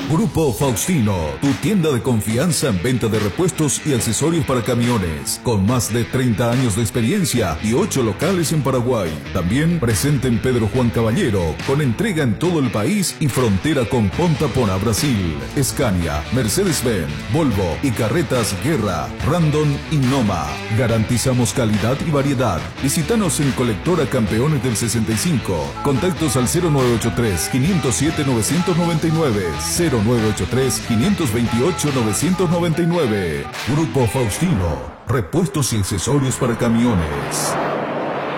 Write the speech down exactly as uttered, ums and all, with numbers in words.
Grupo Faustino, tu tienda de confianza en venta de repuestos y accesorios para camiones, con más de treinta años de experiencia y ocho locales en Paraguay. También presente en Pedro Juan Caballero, con entrega en todo el país y frontera con Ponta Pona, Brasil. Scania, Mercedes-Benz, Volvo y carretas Guerra, Randon y Noma. Garantizamos calidad y variedad. Visítanos en Colectora Campeones del sesenta y cinco. Contactos al cero nueve ocho tres, cinco cero siete, nueve nueve nueve, cero nueve ocho tres, cinco dos ocho, nueve nueve nueve. Grupo Faustino, repuestos y accesorios para camiones.